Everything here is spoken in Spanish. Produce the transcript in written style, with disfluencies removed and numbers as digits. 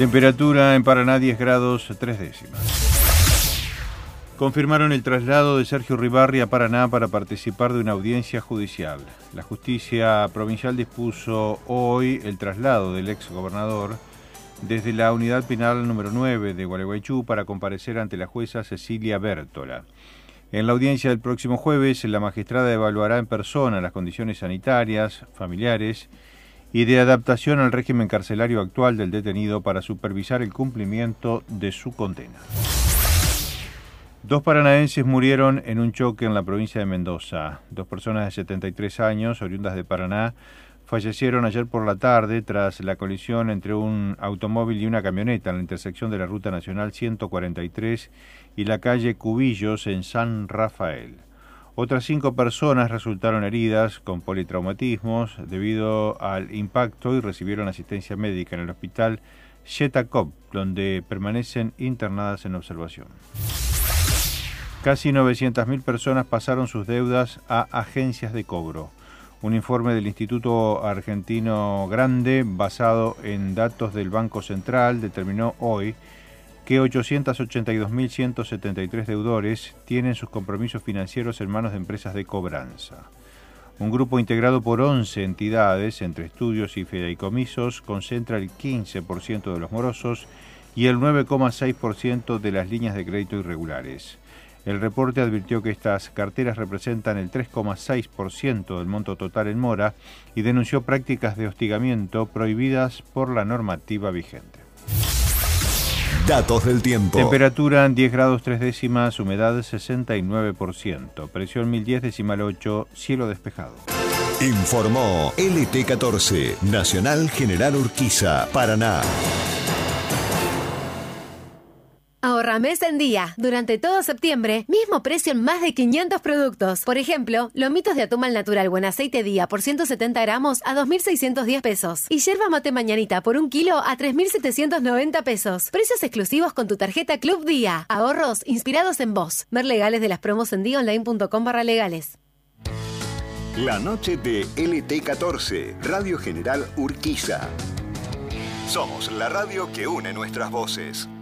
Temperatura en Paraná 10 grados 3 décimas. Confirmaron el traslado de Sergio Ribarri a Paraná para participar de una audiencia judicial. La justicia provincial dispuso hoy el traslado del exgobernador desde la unidad penal número 9 de Gualeguaychú para comparecer ante la jueza Cecilia Bértola. En la audiencia del próximo jueves, la magistrada evaluará en persona las condiciones sanitarias, familiares y de adaptación al régimen carcelario actual del detenido para supervisar el cumplimiento de su condena. 2 paranaenses murieron en un choque en la provincia de Mendoza. 2 personas de 73 años, oriundas de Paraná, fallecieron ayer por la tarde tras la colisión entre un automóvil y una camioneta en la intersección de la Ruta Nacional 143 y la calle Cubillos en San Rafael. Otras 5 personas resultaron heridas con politraumatismos debido al impacto y recibieron asistencia médica en el hospital Shetakov, donde permanecen internadas en observación. Casi 900.000 personas pasaron sus deudas a agencias de cobro. Un informe del Instituto Argentino Grande, basado en datos del Banco Central, determinó hoy que 882.173 deudores tienen sus compromisos financieros en manos de empresas de cobranza. Un grupo integrado por 11 entidades, entre estudios y fideicomisos, concentra el 15% de los morosos y el 9,6% de las líneas de crédito irregulares. El reporte advirtió que estas carteras representan el 3,6% del monto total en mora y denunció prácticas de hostigamiento prohibidas por la normativa vigente. Datos del tiempo. Temperatura en 10 grados 3 décimas, humedad 69%, presión 1010,8, cielo despejado. Informó LT14, Nacional General Urquiza, Paraná. Ahorra mes en día. Durante todo septiembre, mismo precio en más de 500 productos. Por ejemplo, lomitos de atún al natural buen aceite día por 170 gramos a 2.610 pesos. Y yerba mate mañanita por 1 kilo a 3.790 pesos. Precios exclusivos con tu tarjeta Club Día. Ahorros inspirados en vos. Ver legales de las promos en diaonline.com/legales. La noche de LT14, Radio General Urquiza. Somos la radio que une nuestras voces.